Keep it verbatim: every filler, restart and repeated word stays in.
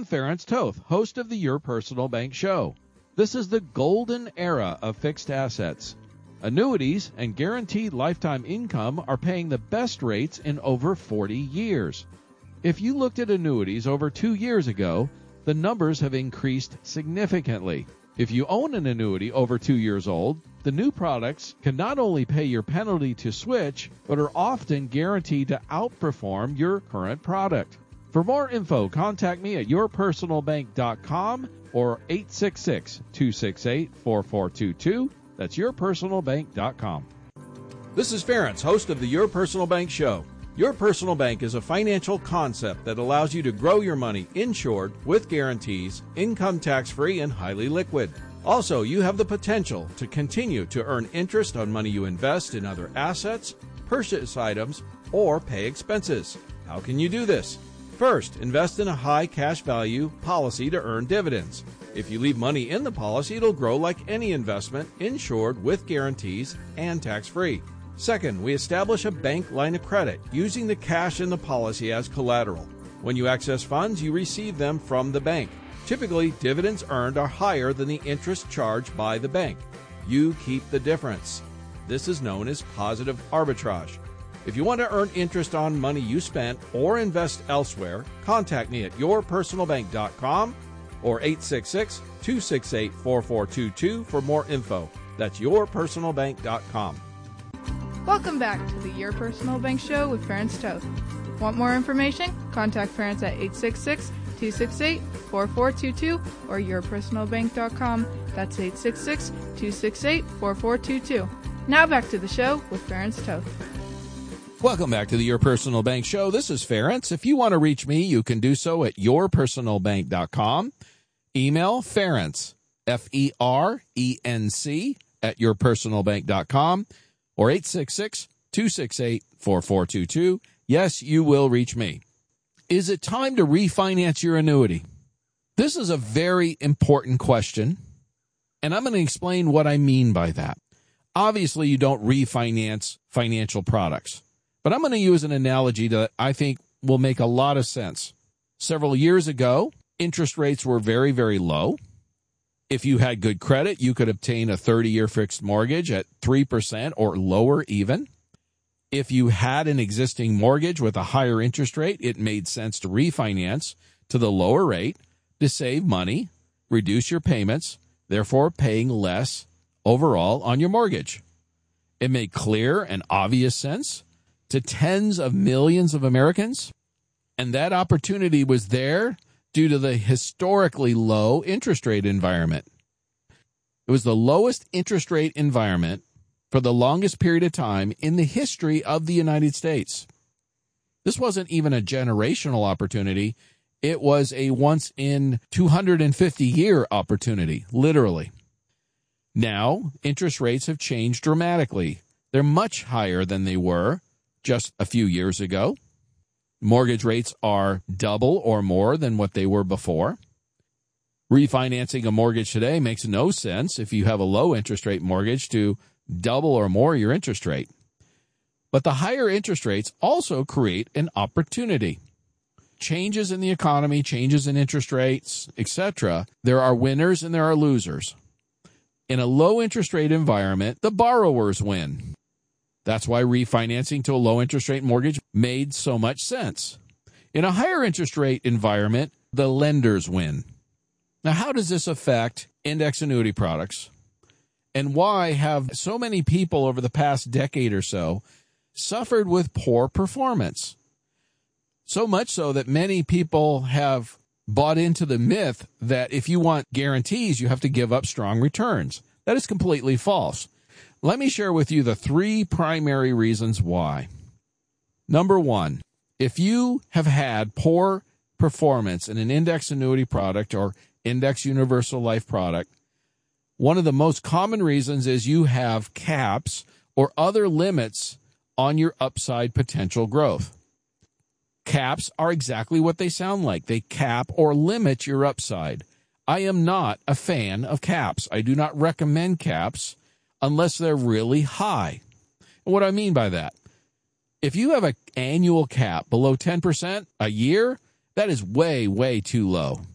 I'm Ference Toth, host of the Your Personal Bank Show. This is the golden era of fixed assets. Annuities and guaranteed lifetime income are paying the best rates in over forty years. If you looked at annuities over two years ago, the numbers have increased significantly. If you own an annuity over two years old, the new products can not only pay your penalty to switch, but are often guaranteed to outperform your current product. For more info, contact me at your personal bank dot com or eight six six, two six eight, four four two two. That's your personal bank dot com. This is Ference, host of the Your Personal Bank Show. Your Personal Bank is a financial concept that allows you to grow your money insured with guarantees, income tax-free, and highly liquid. Also, you have the potential to continue to earn interest on money you invest in other assets, purchase items, or pay expenses. How can you do this? First, invest in a high cash value policy to earn dividends. If you leave money in the policy, it'll grow like any investment, insured with guarantees and tax-free. Second, we establish a bank line of credit using the cash in the policy as collateral. When you access funds, you receive them from the bank. Typically, dividends earned are higher than the interest charged by the bank. You keep the difference. This is known as positive arbitrage. If you want to earn interest on money you spent or invest elsewhere, contact me at your personal bank dot com or eight six six, two six eight, four four two two for more info. That's your personal bank dot com. Welcome back to the Your Personal Bank Show with Ference Toth. Want more information? Contact Ference at eight six six, two six eight, four four two two or your personal bank dot com. That's eight six six, two six eight, four four two two. Now back to the show with Ference Toth. Welcome back to the Your Personal Bank Show. This is Ference. If you want to reach me, you can do so at your personal bank dot com. Email Ference, F E R E N C, at your personal bank dot com or eight six six, two six eight, four four two two. Yes, you will reach me. Is it time to refinance your annuity? This is a very important question, and I'm going to explain what I mean by that. Obviously, you don't refinance financial products. But I'm going to use an analogy that I think will make a lot of sense. Several years ago, interest rates were very, very low. If you had good credit, you could obtain a thirty-year fixed mortgage at three percent or lower even. If you had an existing mortgage with a higher interest rate, it made sense to refinance to the lower rate to save money, reduce your payments, therefore paying less overall on your mortgage. It made clear and obvious sense to tens of millions of Americans, and that opportunity was there due to the historically low interest rate environment. It was the lowest interest rate environment for the longest period of time in the history of the United States. This wasn't even a generational opportunity. It was a once in two hundred fifty year opportunity, literally. Now, interest rates have changed dramatically. They're much higher than they were just a few years ago. Mortgage rates are double or more than what they were before. Refinancing a mortgage today makes no sense if you have a low interest rate mortgage to double or more your interest rate. But the higher interest rates also create an opportunity. Changes in the economy, changes in interest rates, et cetera, there are winners and there are losers. In a low interest rate environment, the borrowers win. That's why refinancing to a low interest rate mortgage made so much sense. In a higher interest rate environment, the lenders win. Now, how does this affect index annuity products? And why have so many people over the past decade or so suffered with poor performance? So much so that many people have bought into the myth that if you want guarantees, you have to give up strong returns. That is completely false. Let me share with you the three primary reasons why. Number one, if you have had poor performance in an index annuity product or index universal life product, one of the most common reasons is you have caps or other limits on your upside potential growth. Caps are exactly what they sound like. They cap or limit your upside. I am not a fan of caps. I do not recommend caps unless they're really high. And what do I mean by that? If you have an annual cap below ten percent a year, that is way, way too low.